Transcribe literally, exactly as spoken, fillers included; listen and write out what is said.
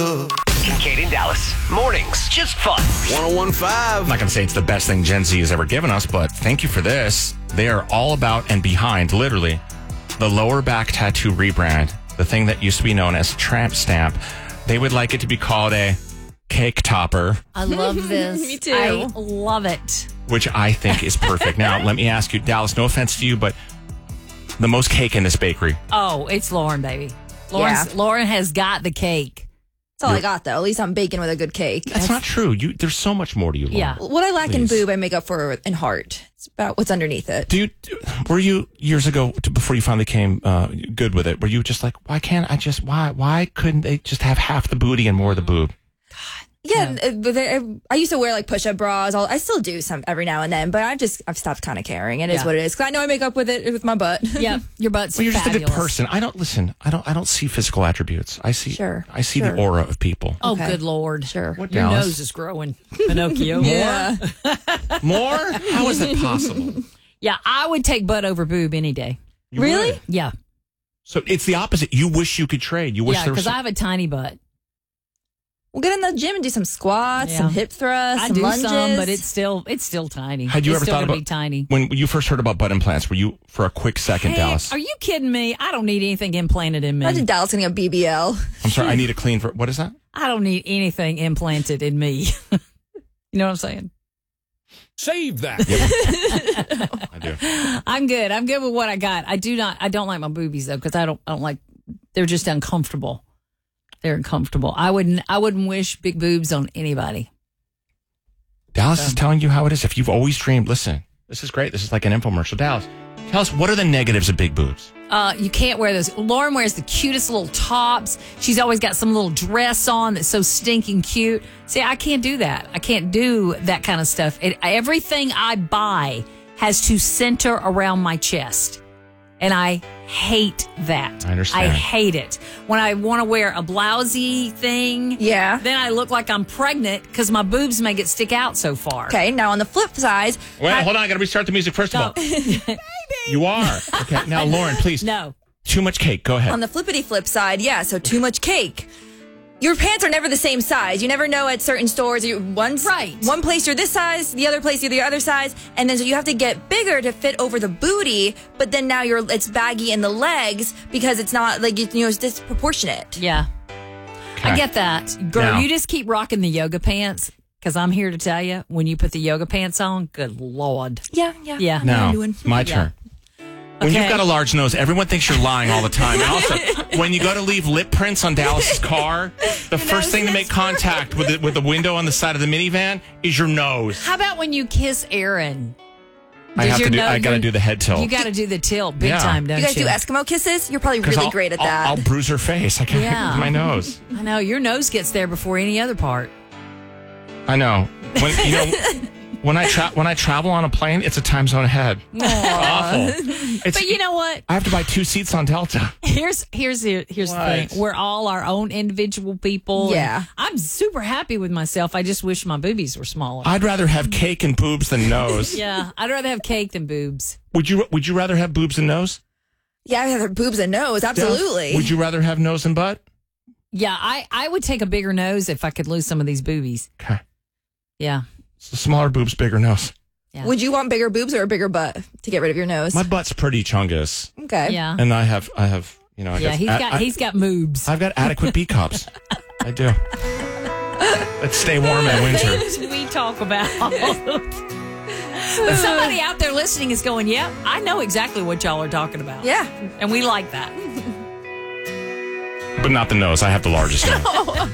Kincaid in Dallas. Mornings, just fun. one oh one point five. I'm not going to say it's the best thing Gen Z has ever given us, but thank you for this. They are all about and behind, literally, the lower back tattoo rebrand, the thing that used to be known as tramp stamp. They would like it to be called a cake topper. I love this. Me too. I love it. Which I think is perfect. Now, let me ask you, Dallas, no offense to you, but the most cake in this bakery. Oh, it's Lauren, baby. Lauren's, Yeah. Lauren has got the cake. That's all I got, though. At least I'm baking with a good cake. That's not true. You, there's so much more to you, Lauren. Yeah. What I lack in Please. boob, I make up for in heart. It's about what's underneath it. Do you, were you years ago to, before you finally came uh, good with it? Were you just like, why can't I just why why couldn't they just have half the booty and more of the boob? Yeah, uh, but they- I used to wear like push-up bras. I'll, I still do some every now and then, but I've just I've stopped kind of caring. It is Yeah. what it is. Because I know I make up with it with my butt. Yeah, your butt's Well, you're just fabulous. a good person. I don't listen. I don't. I don't see physical attributes. I see. Sure, I see sure. the aura of people. Oh, Okay. good Lord. Sure. What, Your Dallas? nose is growing, Pinocchio. Yeah. More? How is that possible? Yeah, I would take butt over boob any day. You Really? would. Yeah. So it's the opposite. You wish you could trade. You wish Yeah, there was. because I have a tiny butt. We'll get in the gym and do some squats, Yeah. some hip thrusts, I some do lunges. some, but it's still it's still tiny. Had you it's ever still thought gonna about be tiny? when you first heard about butt implants? Were you for a quick second, Hey, Dallas? are you kidding me? I don't need anything implanted in me. Imagine Dallas getting a B B L. I'm sorry. I need a clean. For, what is that? I don't need anything implanted in me. You know what I'm saying? Save that. I do. I'm good. I'm good with what I got. I do not. I don't like my boobies though because I don't. I don't like. They're just uncomfortable. They're uncomfortable. I wouldn't. I wouldn't wish big boobs on anybody. Dallas is telling you how it is. If you've always dreamed, listen. This is great. This is like an infomercial. Dallas, tell us what are the negatives of big boobs? Uh, you can't wear those. Lauren wears the cutest little tops. She's always got some little dress on that's so stinking cute. See, I can't do that. I can't do that kind of stuff. It, everything I buy has to center around my chest. And I hate that. I understand. I hate it. When I want to wear a blousey thing, Yeah. then I look like I'm pregnant because my boobs make it stick out so far. Okay, now on the flip side, Wait, I- hold on. I got to restart the music first of No. all. You are. Okay. Now, Lauren, please. No. Too much cake. Go ahead. on the flippity flip side, yeah, so too much cake. Your pants are never the same size. You never know at certain stores. You one Right. one place you're this size, the other place you're the other size, and then so you have to get bigger to fit over the booty. But then now you're it's baggy in the legs because it's not like you know it's disproportionate. Yeah. I Okay. get that. Girl, Now- you just keep rocking the yoga pants because I'm here to tell you when you put the yoga pants on, good Lord. Yeah, yeah. Yeah. Now, I'm doing. my turn. When Okay. you've got a large nose, everyone thinks you're lying all the time. And also, when you go to leave lip prints on Dallas's car, the first thing to make contact with the, with the window on the side of the minivan is your nose. How about when you kiss Aaron? I Does have your to do. nose- I got to do the head tilt. You got to do the tilt big Yeah. time, don't You you? guys do Eskimo kisses? You're probably 'Cause really I'll- great at I'll- that. I'll, bruise her face. I can't Yeah. with my nose. I know your nose gets there before any other part. I know. When you know when I tra- when I travel on a plane, it's a time zone ahead. It's awful. It's, But you know what? I have to buy two seats on Delta. Here's here's the here's the What? thing. We're all our own individual people. and Yeah. I'm super happy with myself. I just wish my boobies were smaller. I'd rather have cake and boobs than nose. yeah, I'd rather have cake than boobs. Would you Would you rather have boobs and nose? yeah, I have boobs and nose. Absolutely. Would you rather have nose and butt? Yeah, I, I would take a bigger nose if I could lose some of these boobies. Okay. Yeah. So smaller boobs, bigger nose. Yeah. Would you want bigger boobs or a bigger butt to get rid of your nose? My butt's pretty chungus, okay. Yeah. and I have I have you know I Yeah, guess he's I, got I, he's got moobs. I've got adequate B cups. I do. Let's stay warm in winter. Things we talk about. But somebody out there listening is going, yeah, I know exactly what y'all are talking about. Yeah. And we like that. But not the nose. I have the largest nose.